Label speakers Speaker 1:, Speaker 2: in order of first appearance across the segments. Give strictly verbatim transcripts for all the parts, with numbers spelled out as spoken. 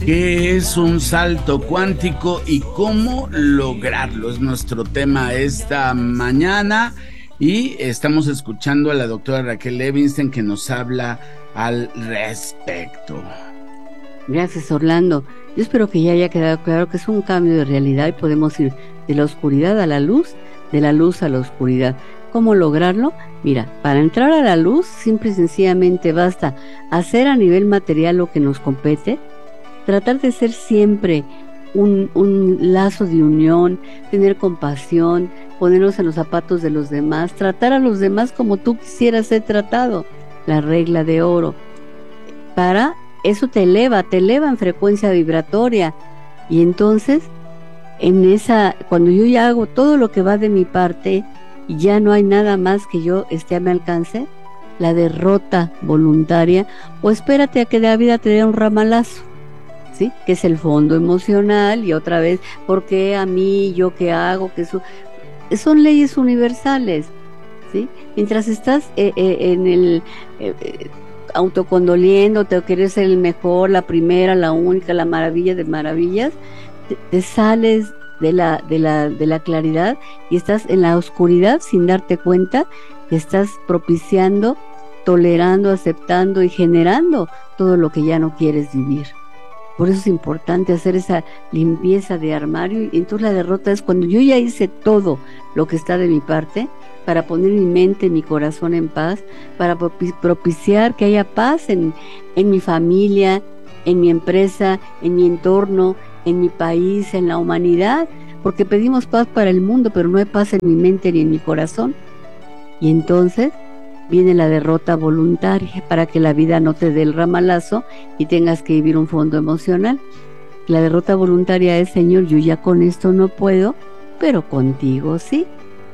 Speaker 1: ¿Qué es un salto cuántico y cómo lograrlo? Es nuestro tema esta mañana y estamos escuchando a la doctora Raquel Levingston que nos habla al respecto.
Speaker 2: Gracias, Orlando. Yo espero que ya haya quedado claro que es un cambio de realidad y podemos ir de la oscuridad a la luz, de la luz a la oscuridad. ¿Cómo lograrlo? Mira, para entrar a la luz, simple y sencillamente basta hacer a nivel material lo que nos compete, tratar de ser siempre un, un lazo de unión, tener compasión, ponernos en los zapatos de los demás, tratar a los demás como tú quisieras ser tratado, la regla de oro. Para eso te eleva, te eleva en frecuencia vibratoria. Y entonces, en esa, cuando yo ya hago todo lo que va de mi parte, y ya no hay nada más que yo esté a mi alcance, la derrota voluntaria, o espérate a que la vida te dé un ramalazo, ¿sí? Que es el fondo emocional, y otra vez, ¿por qué a mí? ¿Yo qué hago? Que eso, son leyes universales, ¿sí? Mientras estás eh, eh, en el eh, eh, autocondoliéndote o querer ser el mejor, la primera, la única, la maravilla de maravillas, te, te sales de la, de la, de la claridad y estás en la oscuridad sin darte cuenta que estás propiciando, tolerando, aceptando y generando todo lo que ya no quieres vivir. Por eso es importante hacer esa limpieza de armario, y entonces la derrota es cuando yo ya hice todo lo que está de mi parte para poner mi mente, mi corazón en paz, para propiciar que haya paz en, en mi familia, en mi empresa, en mi entorno, en mi país, en la humanidad, porque pedimos paz para el mundo, pero no hay paz en mi mente ni en mi corazón. Y entonces viene la derrota voluntaria para que la vida no te dé el ramalazo y tengas que vivir un fondo emocional. La derrota voluntaria es, Señor, yo ya con esto no puedo, pero contigo sí.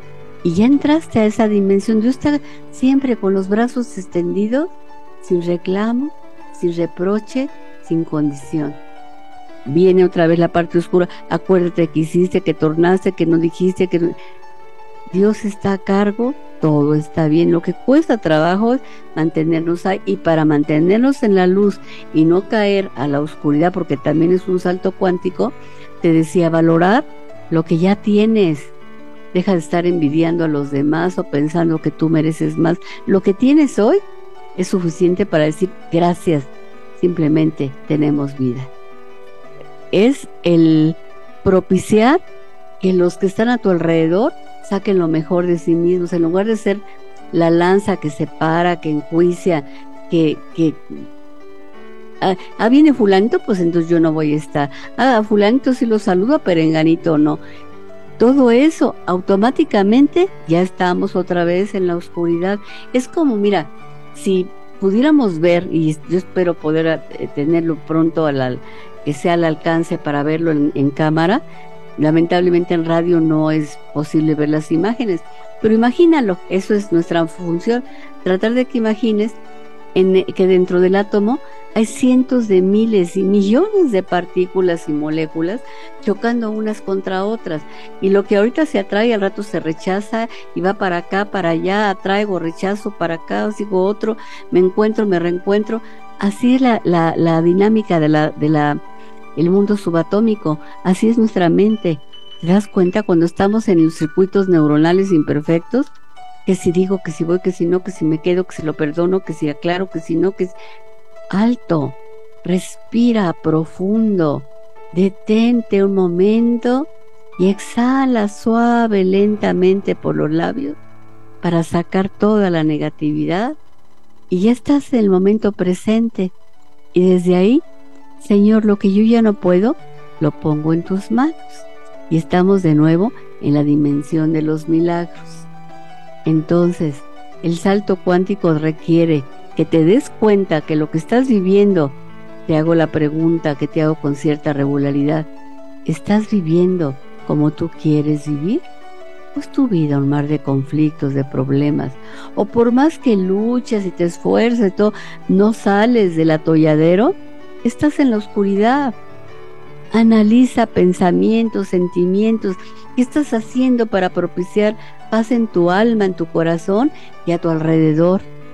Speaker 2: Y ya entraste a esa dimensión. Dios está siempre con los brazos extendidos, sin reclamo, sin reproche, sin condición. Viene otra vez la parte oscura. Acuérdate que hiciste, que tornaste, que no dijiste, que no... Dios está a cargo, todo está bien. Lo que cuesta trabajo es mantenernos ahí, y para mantenernos en la luz y no caer a la oscuridad, porque también es un salto cuántico, te decía, valorar lo que ya tienes. Deja de estar envidiando a los demás o pensando que tú mereces más. Lo que tienes hoy es suficiente para decir gracias, simplemente tenemos vida. Es el propiciar que los que están a tu alrededor saquen lo mejor de sí mismos, en lugar de ser la lanza que separa, que enjuicia, que, que ah, ah, viene fulanito, pues entonces yo no voy a estar. Ah, fulanito sí lo saludo, a perenganito no. Todo eso, automáticamente ya estamos otra vez en la oscuridad. Es como, mira, si pudiéramos ver, y yo espero poder tenerlo pronto a la, que sea al alcance para verlo en, en cámara. Lamentablemente en radio no es posible ver las imágenes, pero imagínalo, eso es nuestra función, tratar de que imagines en, que dentro del átomo hay cientos de miles y millones de partículas y moléculas chocando unas contra otras, y lo que ahorita se atrae al rato se rechaza y va para acá, para allá, atraigo, rechazo, para acá, sigo otro, me encuentro, me reencuentro. Así es la, la, la dinámica de la, de la el mundo subatómico, así es nuestra mente. ¿Te das cuenta cuando estamos en los circuitos neuronales imperfectos? Que si digo, que si voy, que si no, que si me quedo, que si lo perdono, que si aclaro, que si no, que si... Alto, respira profundo, detente un momento y exhala suave, lentamente por los labios para sacar toda la negatividad, y ya estás en el momento presente, y desde ahí, Señor, lo que yo ya no puedo, lo pongo en tus manos. Y estamos de nuevo en la dimensión de los milagros. Entonces, el salto cuántico requiere que te des cuenta que lo que estás viviendo, te hago la pregunta que te hago con cierta regularidad, ¿estás viviendo como tú quieres vivir? ¿O es tu vida un mar de conflictos, de problemas? O por más que luchas y te esfuerces y todo, ¿no sales del atolladero? Estás en la oscuridad. Analiza pensamientos, sentimientos. ¿Qué estás haciendo para propiciar paz en tu alma, en tu corazón y a tu alrededor?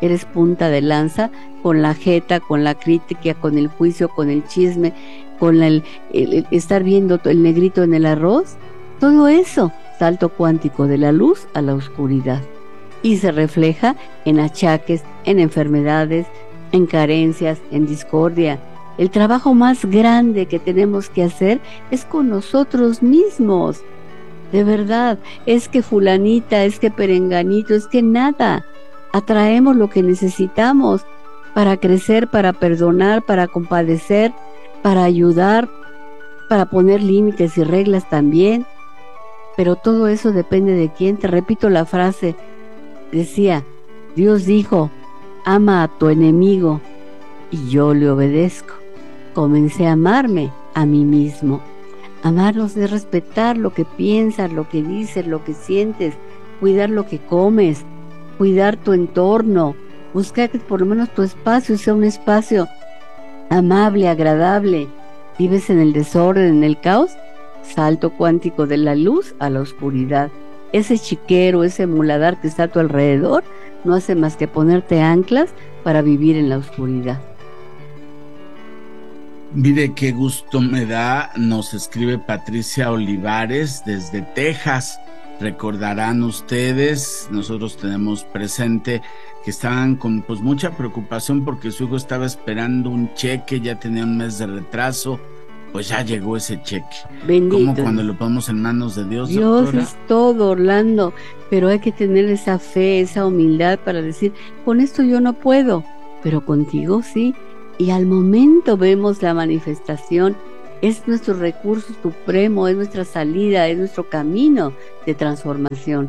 Speaker 2: eres punta de lanza con la jeta, con la crítica, con el juicio, con el chisme, con el, el, el estar viendo el negrito en el arroz. Todo eso, salto cuántico de la luz a la oscuridad. Y se refleja en achaques, en enfermedades, en carencias, en discordia. El trabajo más grande que tenemos que hacer es con nosotros mismos. De verdad, es que fulanita, es que perenganito, es que nada. Atraemos lo que necesitamos para crecer, para perdonar, para compadecer, para ayudar, para poner límites y reglas también. Pero todo eso depende de quién. Te repito la frase, decía, Dios dijo, ama a tu enemigo, y yo le obedezco. Comencé a amarme a mí mismo. Amarnos es respetar lo que piensas, lo que dices, lo que sientes, cuidar lo que comes, cuidar tu entorno, buscar que por lo menos tu espacio sea un espacio amable, agradable. ¿Vives en el desorden, en el caos? Salto cuántico de la luz a la oscuridad. Ese chiquero, ese muladar que está a tu alrededor, no hace más que ponerte anclas para vivir en la oscuridad.
Speaker 1: Mire qué gusto me da, nos escribe Patricia Olivares desde Texas. Recordarán ustedes, nosotros tenemos presente que estaban con pues mucha preocupación porque su hijo estaba esperando un cheque, ya tenía un mes de retraso, pues ya llegó ese cheque.
Speaker 2: Bendito.
Speaker 1: Como cuando lo ponemos en manos de Dios,
Speaker 2: Dios
Speaker 1: doctora.
Speaker 2: Es todo, Orlando, pero hay que tener esa fe, esa humildad para decir, con esto yo no puedo, pero contigo sí. Y al momento vemos la manifestación, es nuestro recurso supremo, es nuestra salida, es nuestro camino de transformación.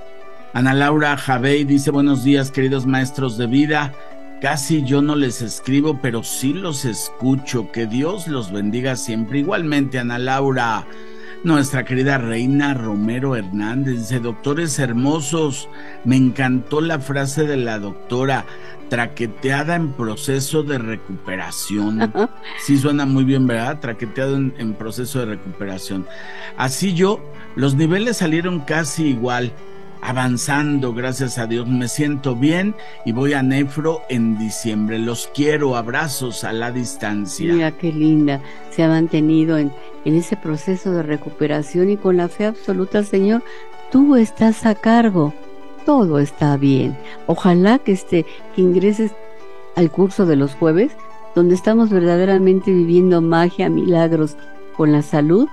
Speaker 1: Ana Laura Javey dice, buenos días queridos maestros de vida, casi yo no les escribo, pero sí los escucho, que Dios los bendiga siempre. Igualmente, Ana Laura. Nuestra querida Reina Romero Hernández dice, doctores hermosos, me encantó la frase de la doctora, traqueteada en proceso de recuperación. Sí suena muy bien, ¿verdad? Traqueteado en, en proceso de recuperación. Así yo, los niveles salieron casi igual, avanzando, gracias a Dios, me siento bien y voy a Nefro en diciembre. Los quiero, abrazos a la distancia.
Speaker 2: Mira qué linda, se ha mantenido en, en ese proceso de recuperación y con la fe absoluta, Señor, tú estás a cargo, todo está bien. Ojalá que, este, que ingreses al curso de los jueves, donde estamos verdaderamente viviendo magia, milagros con la salud,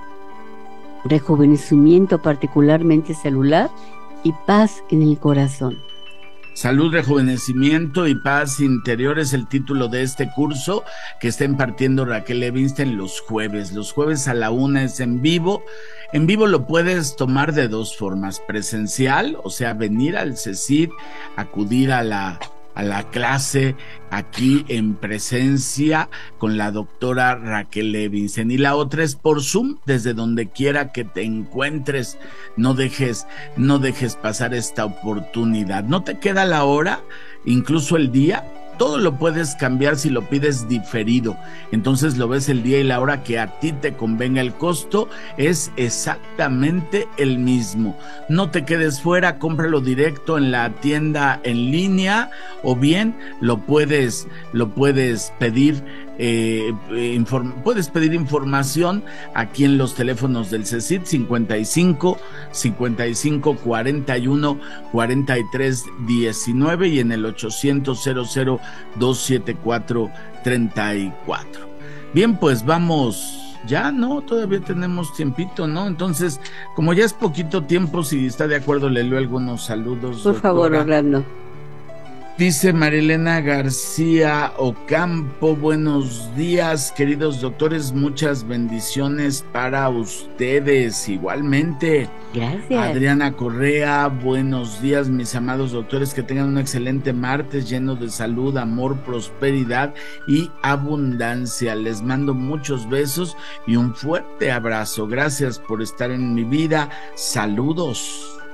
Speaker 2: rejuvenecimiento particularmente celular, y paz en el corazón.
Speaker 1: Salud, rejuvenecimiento y paz interior es el título de este curso que está impartiendo Raquel Levingston los jueves. Los jueves a la una es en vivo. En vivo lo puedes tomar de dos formas: presencial, o sea, venir al CECID, acudir a la a la clase aquí en presencia con la doctora Raquel Levingston, y la otra es por Zoom, desde donde quiera que te encuentres. No dejes, no dejes pasar esta oportunidad. No te queda la hora, incluso el día. Todo lo puedes cambiar si lo pides diferido. Entonces lo ves el día y la hora que a ti te convenga. El costo es exactamente el mismo. No te quedes fuera, cómpralo directo en la tienda en línea, o bien lo puedes, lo puedes pedir. Eh, inform- puedes pedir información aquí en los teléfonos del CECID cincuenta y cinco, cincuenta y cinco, cuarenta y uno, cuarenta y tres, diecinueve y en el ochocientos, cero cero, doscientos setenta y cuatro, treinta y cuatro. Bien, pues vamos. Ya no, todavía tenemos tiempito, ¿no? Entonces, como ya es poquito tiempo, si está de acuerdo, le leo algunos saludos.
Speaker 2: Por
Speaker 1: doctora.
Speaker 2: favor, Orlando.
Speaker 1: Dice Marilena García Ocampo, buenos días, queridos doctores, muchas bendiciones para ustedes, igualmente.
Speaker 2: Gracias.
Speaker 1: Adriana Correa, buenos días, mis amados doctores, que tengan un excelente martes lleno de salud, amor, prosperidad y abundancia. Les mando muchos besos y un fuerte abrazo. Gracias por estar en mi vida. Saludos.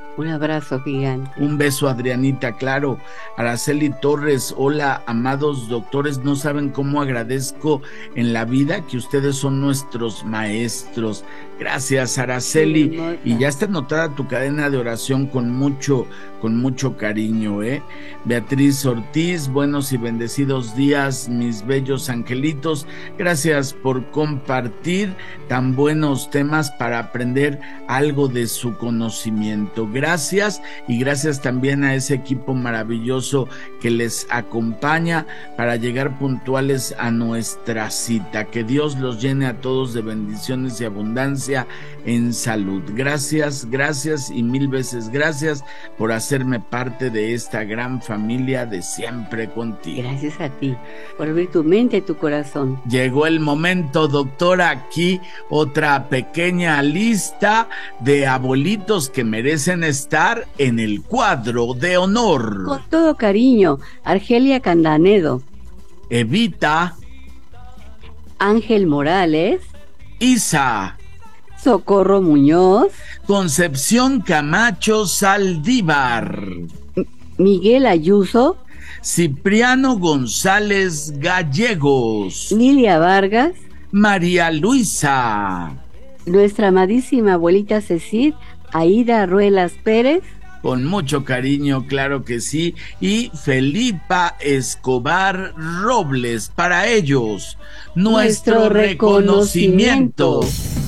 Speaker 2: Un abrazo gigante.
Speaker 1: Un beso, Adrianita, claro. Araceli Torres, hola, amados doctores, no saben cómo agradezco en la vida que ustedes son nuestros maestros. Gracias, Araceli. Sí, y ya está anotada tu cadena de oración con mucho, con mucho cariño, ¿eh? Beatriz Ortiz, buenos y bendecidos días, mis bellos angelitos. Gracias por compartir tan buenos temas para aprender algo de su conocimiento. Gracias, y gracias también a ese equipo maravilloso que les acompaña para llegar puntuales a nuestra cita. Que Dios los llene a todos de bendiciones y abundancia en salud. Gracias, gracias y mil veces gracias por hacerme parte de esta gran familia de Siempre Contigo.
Speaker 2: Gracias a ti por abrir tu mente y tu corazón.
Speaker 1: Llegó el momento, doctora, aquí otra pequeña lista de abuelitos que merecen estar en el cuadro de honor.
Speaker 2: Con todo cariño, Argelia Candanedo,
Speaker 1: Evita,
Speaker 2: Ángel Morales,
Speaker 1: Isa,
Speaker 2: Socorro Muñoz,
Speaker 1: Concepción Camacho Saldívar,
Speaker 2: M- Miguel Ayuso,
Speaker 1: Cipriano González Gallegos,
Speaker 2: Lilia Vargas,
Speaker 1: María Luisa,
Speaker 2: nuestra amadísima abuelita Cecil, Aida Ruelas Pérez,
Speaker 1: con mucho cariño, claro que sí, y Felipa Escobar Robles, para ellos, nuestro, nuestro reconocimiento. reconocimiento.